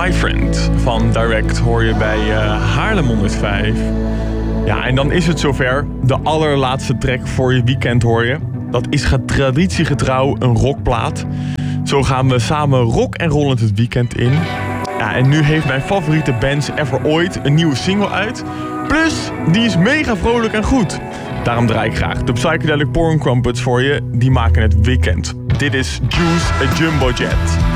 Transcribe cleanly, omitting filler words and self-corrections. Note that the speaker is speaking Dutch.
My Friend van Direct hoor je bij Haarlem 105. Ja, en dan is het zover. De allerlaatste track voor je weekend hoor je. Dat is traditiegetrouw een rockplaat. Zo gaan we samen rock en rollend het weekend in. Ja, en nu heeft mijn favoriete band ever ooit een nieuwe single uit. Plus, die is mega vrolijk en goed. Daarom draai ik graag de Psychedelic Porn Crumpets voor je. Die maken het weekend. Dit is Juice, a Jumbo Jet.